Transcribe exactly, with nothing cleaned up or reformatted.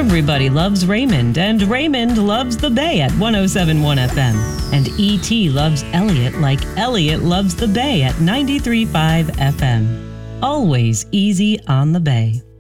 Everybody loves Raymond, and Raymond loves the Bay at one oh seven point one F M. And E T loves Elliott like Elliott loves the Bay at ninety-three point five F M. Always easy on the Bay.